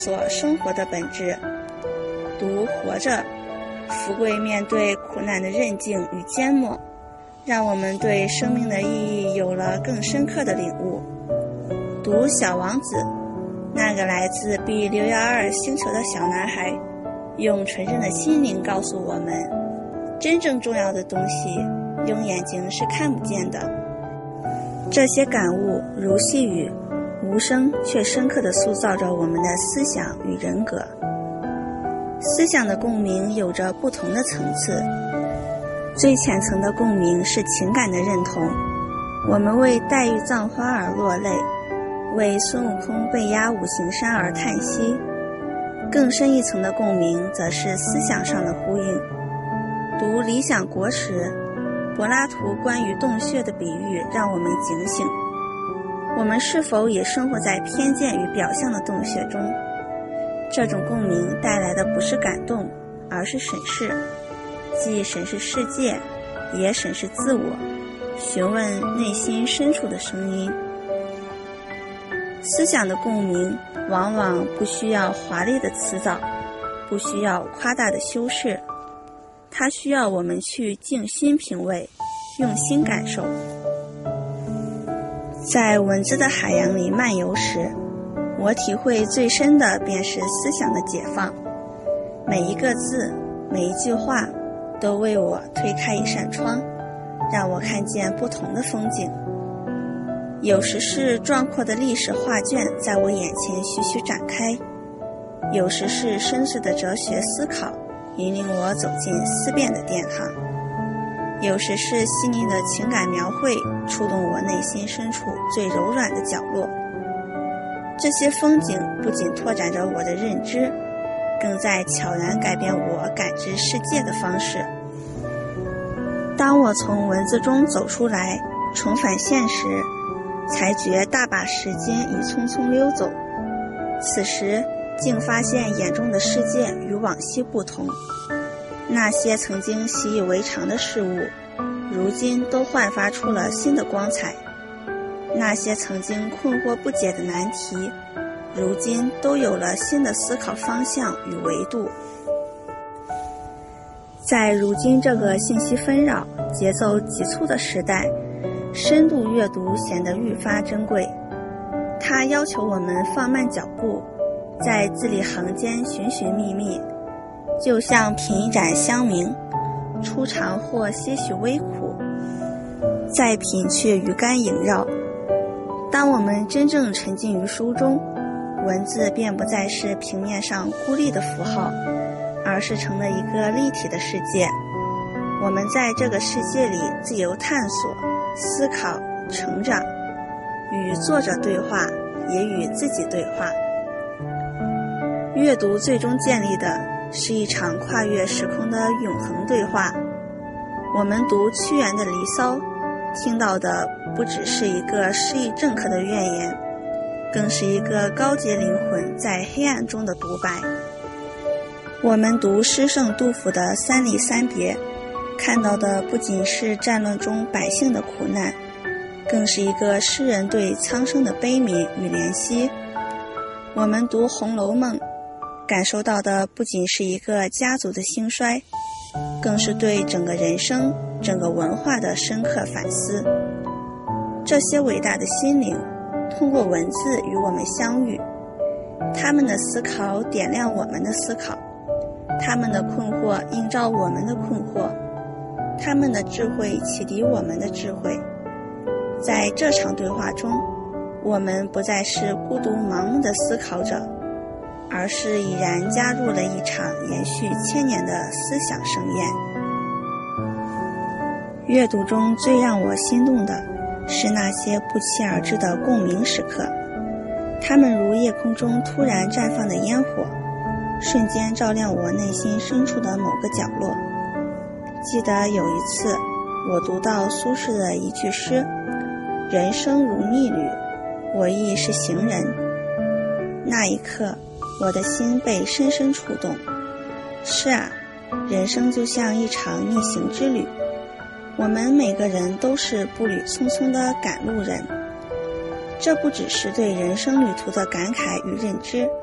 所生活的本质。读活着，富贵面对苦难的韧劲与缄默，让我们对生命的意义有了更深刻的领悟。读小王子，那个来自 B612 星球的小男孩，用纯真的心灵告诉我们，真正重要的东西用眼睛是看不见的。这些感悟如细雨，无声却深刻地塑造着我们的思想与人格。思想的共鸣有着不同的层次，最浅层的共鸣是情感的认同，我们为黛玉葬花而落泪，为孙悟空被压五行山而叹息。更深一层的共鸣则是思想上的呼应。读《理想国》时，柏拉图关于洞穴的比喻让我们警醒，我们是否也生活在偏见与表象的洞穴中？这种共鸣带来的不是感动，而是审视，既审视世界，也审视自我，询问内心深处的声音。思想的共鸣往往不需要华丽的辞藻，不需要夸大的修饰，它需要我们去静心品味，用心感受。在文字的海洋里漫游时，我体会最深的便是思想的解放。每一个字，每一句话，都为我推开一扇窗，让我看见不同的风景。有时是壮阔的历史画卷在我眼前徐徐展开，有时是深邃的哲学思考引领我走进思辨的殿堂，有时是细腻的情感描绘触动我内心深处最柔软的角落。这些风景不仅拓展着我的认知，更在悄然改变我感知世界的方式。当我从文字中走出来，重返现实，才觉大把时间已匆匆溜走。此时竟发现眼中的世界与往昔不同，那些曾经习以为常的事物，如今都焕发出了新的光彩。那些曾经困惑不解的难题，如今都有了新的思考方向与维度。在如今这个信息纷扰、节奏急促的时代，深度阅读显得愈发珍贵。它要求我们放慢脚步，在字里行间寻寻觅觅，就像品一盏香茗，初尝或些许微苦，再品却余甘萦绕。当我们真正沉浸于书中，文字便不再是平面上孤立的符号，而是成了一个立体的世界。我们在这个世界里自由探索、思考、成长，与作者对话，也与自己对话。阅读最终建立的是一场跨越时空的永恒对话。我们读屈原的《离骚》，听到的不只是一个失意政客的怨言，更是一个高洁灵魂在黑暗中的独白。我们读诗圣杜甫的《三离三别》，看到的不仅是战乱中百姓的苦难，更是一个诗人对苍生的悲悯与怜惜。我们读《红楼梦》，感受到的不仅是一个家族的兴衰，更是对整个人生、整个文化的深刻反思。这些伟大的心灵通过文字与我们相遇，他们的思考点亮我们的思考，他们的困惑映照我们的困惑，他们的智慧启迪我们的智慧。在这场对话中，我们不再是孤独盲目的思考者，而是已然加入了一场延续千年的思想盛宴。阅读中最让我心动的是那些不期而至的共鸣时刻，它们如夜空中突然绽放的烟火，瞬间照亮我内心深处的某个角落。记得有一次，我读到苏轼的一句诗：人生如逆旅，我亦是行人。那一刻，我的心被深深触动。是啊，人生就像一场逆行之旅，我们每个人都是步履匆匆的赶路人。这不只是对人生旅途的感慨与认知，